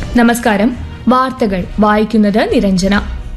നമസ്കാരം. വാർത്തകൾ വായിക്കുന്നത് നിരഞ്ജന.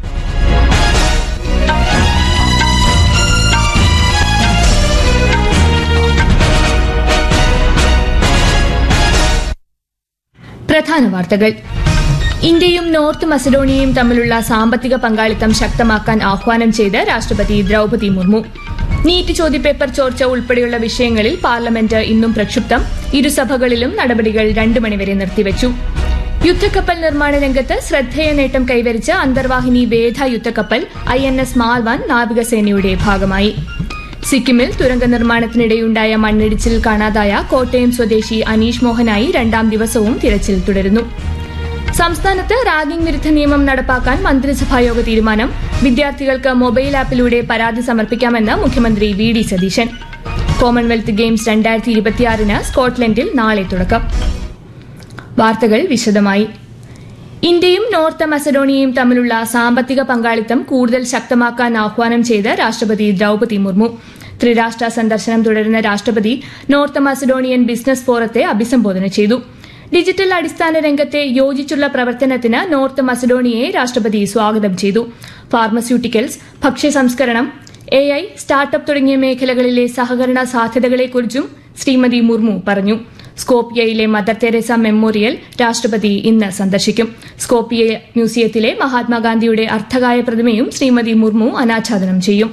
പ്രധാന വാർത്തകൾ. ഇന്ത്യയും നോർത്ത് മസഡോണിയയും തമ്മിലുള്ള സാമ്പത്തിക പങ്കാളിത്തം ശക്തമാക്കാൻ ആഹ്വാനം ചെയ്ത് രാഷ്ട്രപതി ദ്രൌപതി മുർമു. നീറ്റ് ചോദ്യപേപ്പർ ചോർച്ച ഉൾപ്പെടെയുള്ള വിഷയങ്ങളിൽ പാർലമെന്റ് ഇന്നും പ്രക്ഷുബ്ധം. ഇരുസഭകളിലും നടപടികൾ 2 മണിവരെ നിർത്തിവച്ചു. യുദ്ധക്കപ്പൽ നിർമ്മാണ രംഗത്ത് ശ്രദ്ധേയ നേട്ടം കൈവരിച്ച അന്തർവാഹിനി വേധ യുദ്ധക്കപ്പൽ INS മാൽവാൻ നാവികസേനയുടെ ഭാഗമായി. സിക്കിമിൽ തുരങ്ക നിർമ്മാണത്തിനിടെയുണ്ടായ മണ്ണിടിച്ചിൽ കാണാതായ കോട്ടയം സ്വദേശി അനീഷ് മോഹനായി 2ാം ദിവസവും തിരച്ചിൽ തുടരുന്നു. സംസ്ഥാനത്ത് റാഗിംഗ് വിരുദ്ധ നിയമം നടപ്പാക്കാൻ മന്ത്രിസഭായോഗ തീരുമാനം. വിദ്യാർത്ഥികൾക്ക് മൊബൈൽ ആപ്പിലൂടെ പരാതി സമർപ്പിക്കാമെന്ന് മുഖ്യമന്ത്രി VD സതീശൻ. കോമൺവെൽത്ത് ഗെയിംസ് 2026 സ്കോട്ട്ലൻഡിൽ നാളെ തുടക്കം. വാർത്തകൾ വിശദമായി. ഇന്ത്യയും നോർത്ത് മസഡോണിയയും തമ്മിലുള്ള സാമ്പത്തിക പങ്കാളിത്തം കൂടുതൽ ശക്തമാക്കാൻ ആഹ്വാനം ചെയ്ത് രാഷ്ട്രപതി ദ്രൌപതി മുർമു. ത്രിരാഷ്ട്ര സന്ദർശനം തുടരുന്ന രാഷ്ട്രപതി നോർത്ത് മസഡോണിയൻ ബിസിനസ് ഫോറത്തെ അഭിസംബോധന ചെയ്തു. ഡിജിറ്റൽ അടിസ്ഥാന രംഗത്തെ യോജിച്ചുള്ള പ്രവർത്തനത്തിന് നോർത്ത് മസഡോണിയയെ രാഷ്ട്രപതി സ്വാഗതം ചെയ്തു. ഫാർമസ്യൂട്ടിക്കൽസ്, ഭക്ഷ്യ സംസ്കരണം, AI, സ്റ്റാർട്ടപ്പ് തുടങ്ങിയ മേഖലകളിലെ സഹകരണ സാധ്യതകളെക്കുറിച്ചും ശ്രീമതി മുർമു പറഞ്ഞു. സ്കോപ്പിയയിലെ മദർ തെരേസ മെമ്മോറിയൽ രാഷ്ട്രപതി ഇന്ന് സന്ദർശിക്കും. സ്കോപ്പിയ മ്യൂസിയത്തിലെ മഹാത്മാഗാന്ധിയുടെ അർദ്ധകായ പ്രതിമയും ശ്രീമതി മുർമു അനാച്ഛാദനം ചെയ്യും.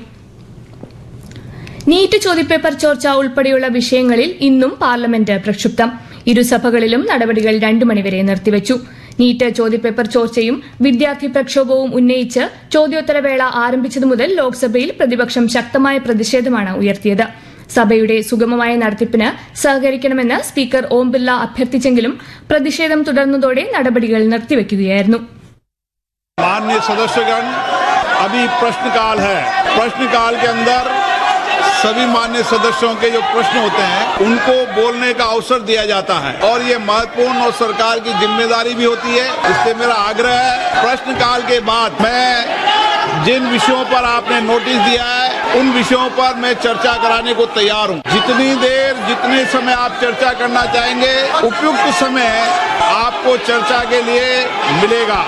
നീറ്റ് ചോദ്യപേപ്പർ ചോർച്ച ഉൾപ്പെടെയുള്ള വിഷയങ്ങളിൽ ഇന്നും പാർലമെന്റ് പ്രക്ഷുബ്ധം. ഇരുസഭകളിലും നടപടികൾ 2 മണിവരെ നിർത്തിവച്ചു. നീറ്റ് ചോദ്യപേപ്പർ ചോർച്ചയും വിദ്യാർത്ഥി പ്രക്ഷോഭവും ഉന്നയിച്ച് ചോദ്യോത്തരവേള ആരംഭിച്ചതു മുതൽ ലോക്സഭയിൽ പ്രതിപക്ഷം ശക്തമായ പ്രതിഷേധമാണ് ഉയർത്തിയത്. സഭയുടെ സുഗമമായ നടത്തിപ്പിന് സഹകരിക്കണമെന്ന് സ്പീക്കർ ഓം ബിർള അഭ്യർത്ഥിച്ചെങ്കിലും പ്രതിഷേധം തുടർന്നതോടെ നടപടികൾ നിർത്തിവെക്കുകയായിരുന്നു. माननीय सदस्यगण, अभी प्रश्नकाल है. प्रश्नकाल के अंदर सभी माननीय सदस्यों के जो प्रश्न होते हैं उनको बोलने का अवसर दिया जाता है और ये महत्वपूर्ण और सरकार की जिम्मेदारी भी होती है. इसलिए मेरा आग्रह है, प्रश्नकाल के बाद मैं जिन विषयों पर आपने नोटिस दिया है उन विषयों पर मैं चर्चा कराने को तैयार हूँ. जितने समय आप चर्चा करना चाहेंगे उपयुक्त समय आपको चर्चा के लिए मिलेगा.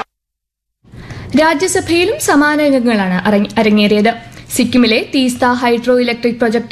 രാജ്യസഭയിലും സമാന രംഗങ്ങളാണ് അരങ്ങേറിയത്. സിക്കിമിലെ തീസ്ത ഹൈഡ്രോ ഇലക്ട്രിക് പ്രൊജക്ട്